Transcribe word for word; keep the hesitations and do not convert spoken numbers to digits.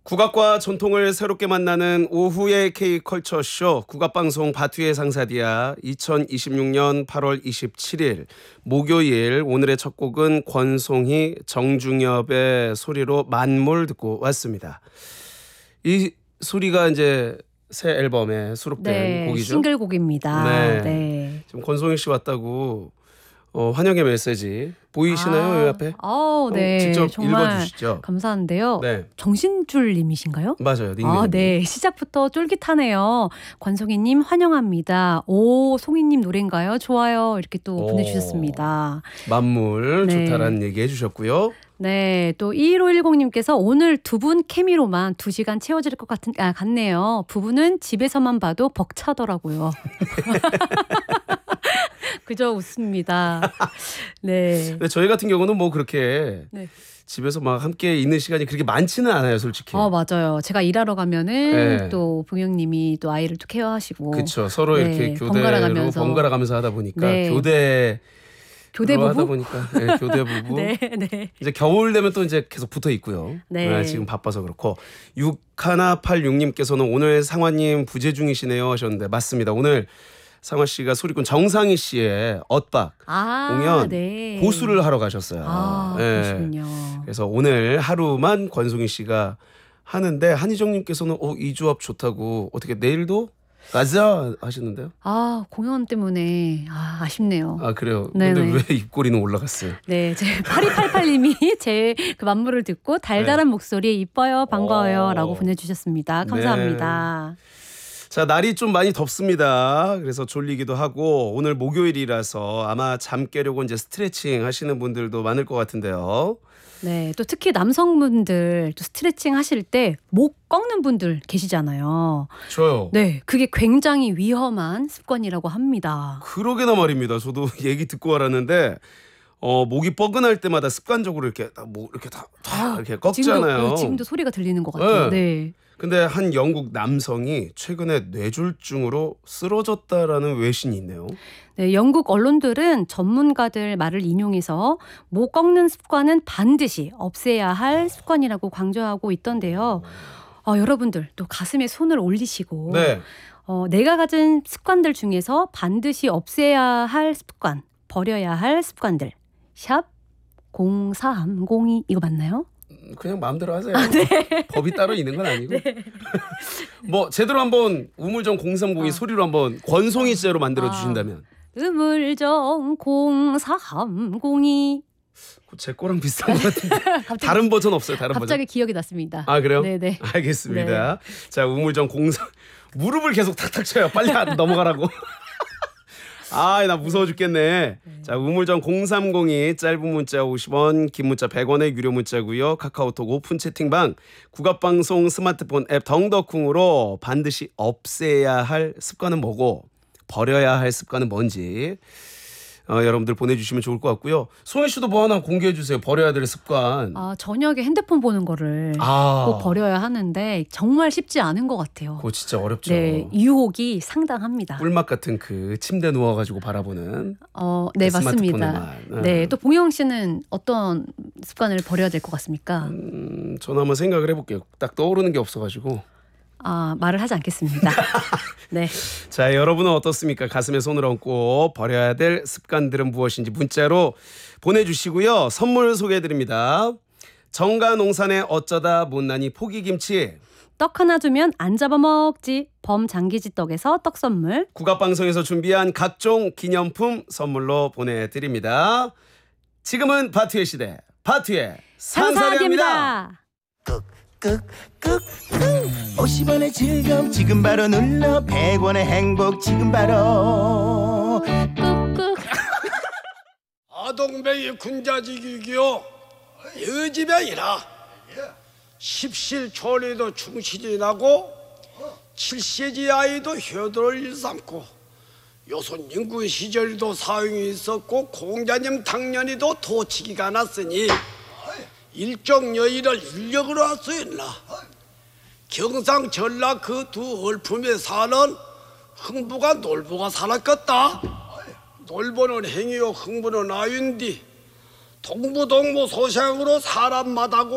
국악과 전통을 새롭게 만나는 오후의 K컬처쇼 국악방송 바투의 상사디아 이천이십육 년 팔월 이십칠일 목요일 오늘의 첫 곡은 권송희 정중엽의 소리로 만물 듣고 왔습니다. 이 소리가 이제 새 앨범에 수록된 네, 곡이죠. 싱글곡입니다. 네. 네. 지금 권송희 씨 왔다고 어, 환영의 메시지 보이시나요? 아, 이 앞에? 어, 네. 어, 직접 정말 읽어주시죠. 감사한데요. 네. 정신줄님이신가요? 맞아요. 닉네임. 아, 네. 시작부터 쫄깃하네요. 권송희님 환영합니다. 오, 송희님 노래인가요? 좋아요. 이렇게 또 오. 보내주셨습니다. 만물 네. 좋다라는 얘기 해주셨고요. 네, 또 이일오일공님께서 오늘 두 분 케미로만 두 시간 채워질 것 같은, 아, 같네요. 부부는 집에서만 봐도 벅차더라고요. 그저 웃습니다. 네. 근데 저희 같은 경우는 뭐 그렇게 네. 집에서 막 함께 있는 시간이 그렇게 많지는 않아요, 솔직히. 어, 맞아요. 제가 일하러 가면은 네. 또 봉영님이 또 아이를 또 케어하시고. 그렇죠. 서로 네, 이렇게 교대로 번갈아 가면서. 번갈아 가면서 하다 보니까 네. 교대 교대 하다 부부? 보니까 네, 교대 부부. 네, 네. 이제 겨울 되면 또 이제 계속 붙어 있고요. 네. 네, 지금 바빠서 그렇고 육일팔육님께서는 오늘 상화님 부재 중이시네요 하셨는데 맞습니다. 오늘 상화 씨가 소리꾼 정상희 씨의 엇박 아, 공연 네. 고수를 하러 가셨어요. 아, 네. 그러시군요. 그래서 오늘 하루만 권송희 씨가 하는데 한희정님께서는 어, 이 조합 좋다고 어떻게 내일도 가자 하시는데요? 아, 공연 때문에 아, 아쉽네요. 아 그래요? 네네. 근데 왜 입꼬리는 올라갔어요? 네, 제 팔이팔팔님이 제 그 만물을 듣고 달달한 네. 목소리 이뻐요, 반가워요 라고 오. 보내주셨습니다. 감사합니다. 자, 날이 좀 많이 덥습니다. 그래서 졸리기도 하고 오늘 목요일이라서 아마 잠 깨려고 이제 스트레칭 하시는 분들도 많을 것 같은데요. 네, 또 특히 남성분들 또 스트레칭 하실 때 목 꺾는 분들 계시잖아요. 저요. 네, 그게 굉장히 위험한 습관이라고 합니다. 그러게나 말입니다. 저도 얘기 듣고 알았는데 어, 목이 뻐근할 때마다 습관적으로 이렇게 다, 뭐 이렇게 다, 다 이렇게 꺾잖아요. 지금도, 지금도 소리가 들리는 것 같아요. 네. 네. 근데 한 영국 남성이 최근에 뇌졸중으로 쓰러졌다라는 외신이 있네요. 네, 영국 언론들은 전문가들 말을 인용해서 목 꺾는 습관은 반드시 없애야 할 습관이라고 강조하고 있던데요. 어, 여러분들 또 가슴에 손을 올리시고 네. 어, 내가 가진 습관들 중에서 반드시 없애야 할 습관, 버려야 할 습관들. 샵 공삼공이 이거 맞나요? 그냥 마음대로 하세요. 아, 네. 법이 따로 있는 건 아니고. 네. 뭐 제대로 한번 우물정 공삼공이 아. 소리로 한번 권송이 제로 만들어 주신다면. 우물정 공삼공이 제 거랑 비슷한 것 같은데. 다른 버전 없어요. 다른 갑자기 버전. 기억이 났습니다. 아 그래요? 네네. 알겠습니다. 자 우물정 공삼 무릎을 계속 탁탁 쳐요. 빨리 안 넘어가라고. 아, 나 무서워 죽겠네. 네. 자, 우물정 공삼공이 짧은 문자 오십 원, 긴 문자 백 원의 유료 문자고요. 카카오톡 오픈 채팅방, 국악방송 스마트폰 앱 덩더쿵으로 반드시 없애야 할 습관은 뭐고 버려야 할 습관은 뭔지 어, 여러분들 보내주시면 좋을 것 같고요. 송혜 씨도 뭐 하나 공개해 주세요. 버려야 될 습관. 아, 저녁에 핸드폰 보는 거를 아. 꼭 버려야 하는데 정말 쉽지 않은 것 같아요. 그거 진짜 어렵죠. 네, 유혹이 상당합니다. 꿀맛 같은 그 침대 누워가지고 바라보는. 어, 네, 그 맞습니다. 스마트폰에만. 네, 또 봉영 씨는 어떤 습관을 버려야 될 것 같습니까? 음, 저는 한번 생각을 해볼게요. 딱 떠오르는 게 없어가지고. 아, 말을 하지 않겠습니다. 네. 자, 여러분은 어떻습니까? 가슴에 손을 얹고 버려야 될 습관들은 무엇인지 문자로 보내주시고요. 선물 소개해드립니다. 정가농산의 어쩌다 못난이 포기김치, 떡 하나 주면 안 잡아먹지 범장기지 떡에서 떡 선물, 국악방송에서 준비한 각종 기념품 선물로 보내드립니다. 지금은 바투의 시대, 바투의 상사대입니다. 꾹꾹꾹 오십 원의 즐거움 지금 바로 눌러 백 원의 행복 지금 바로 꾹꾹. 아동뱅이 군자지기기요 여지병이라 십실초리도 충실히 나고 칠세지 아이도 효도를 일삼고 요손 인구 시절도 사용이 있었고 공자님 당년에도 도치기가 났으니 일정 여의를 인력으로 할 수 있나 경상 전라 그 두 얼품에 사는 흥부가 놀부가 살았겠다. 놀보는 행위요 흥부는 아윤디 동부동부 소생으로 사람마다고